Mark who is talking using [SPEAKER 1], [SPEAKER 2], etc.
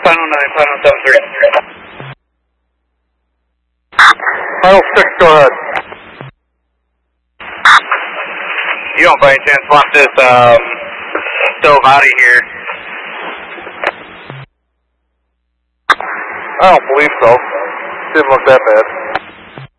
[SPEAKER 1] Final 9, final 73.
[SPEAKER 2] Final 6, go ahead.
[SPEAKER 1] You don't by any chance want this stove out of here?
[SPEAKER 2] I don't believe so. Didn't look that bad.